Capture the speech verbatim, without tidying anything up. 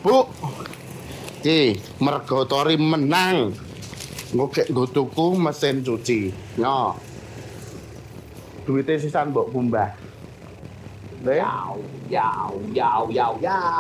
Bu. Ki, mergo Tori menang. Ngokek nggo tuku mesin cuci. Nyo. Duite sisan mbok kumbah. Yau, yau, yau, yau, yau.